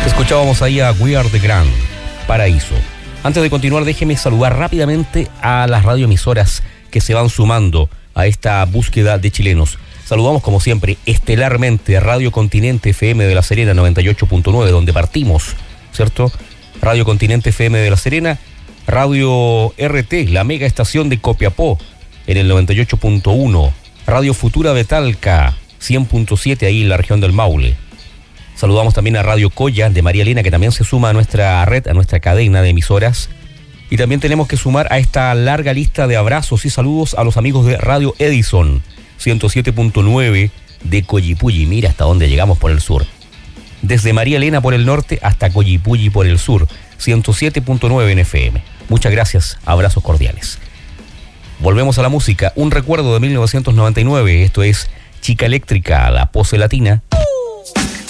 Escuchábamos ahí a We Are the Grand, Paraíso. Antes de continuar, déjeme saludar rápidamente a las radioemisoras que se van sumando a esta búsqueda de chilenos. Saludamos como siempre estelarmente a Radio Continente FM de La Serena 98.9, donde partimos, ¿cierto? Radio Continente FM de La Serena, Radio RT, la mega estación de Copiapó en el 98.1, Radio Futura de Talca 100.7 ahí en la región del Maule. Saludamos también a Radio Coya de María Elena, que también se suma a nuestra red, a nuestra cadena de emisoras. Y también tenemos que sumar a esta larga lista de abrazos y saludos a los amigos de Radio Edison 107.9 de Collipulli. Mira hasta dónde llegamos por el sur. Desde María Elena por el norte hasta Collipulli por el sur, 107.9 en FM. Muchas gracias, abrazos cordiales. Volvemos a la música, un recuerdo de 1999, esto es Chica Eléctrica, la pose latina.